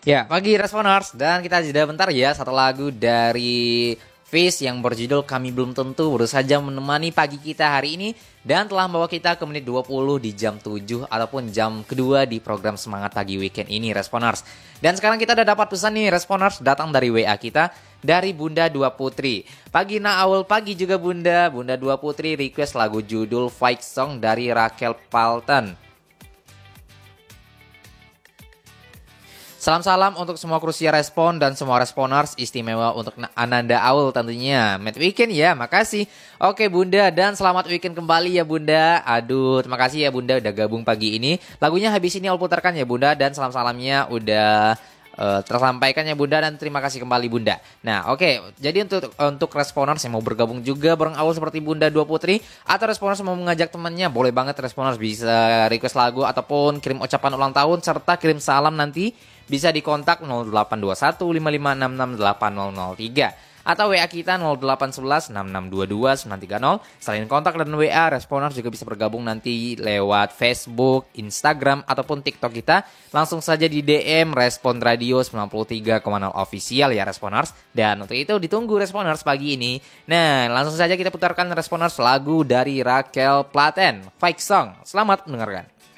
Ya, pagi Responers, dan kita jeda bentar ya, satu lagu dari Fish yang berjudul Kami Belum Tentu baru saja menemani pagi kita hari ini dan telah membawa kita ke menit 20 di jam 7 ataupun jam kedua di program Semangat Pagi Weekend ini Responers. Dan sekarang kita udah dapat pesan nih Responers, datang dari WA kita dari Bunda Dua Putri. Pagi awal pagi juga Bunda Dua Putri request lagu judul Fight Song dari Rachel Palton. Salam-salam untuk semua Krusia Respon dan semua Responers, istimewa untuk Ananda Aul tentunya. Mad Weekend ya, makasih. Oke Bunda, dan selamat weekend kembali ya Bunda. Aduh, terima kasih ya Bunda udah gabung pagi ini. Lagunya habis ini Aul putarkan ya Bunda, dan salam-salamnya udah tersampaikan ya Bunda, dan terima kasih kembali Bunda. Nah oke, jadi untuk Responers yang mau bergabung juga bareng Aul seperti Bunda Dua Putri, atau Responers mau mengajak temannya, boleh banget Responers bisa request lagu ataupun kirim ucapan ulang tahun serta kirim salam nanti bisa dikontak 0821 5566 8003 atau WA kita 0811 6622 930. Selain kontak dan WA, Responers juga bisa bergabung nanti lewat Facebook, Instagram ataupun TikTok kita. Langsung saja di DM Respon Radio 93,0 official ya Responers. Dan untuk itu ditunggu Responers pagi ini. Nah, langsung saja kita putarkan Responers lagu dari Rachel Platten, Fight Song. Selamat mendengarkan.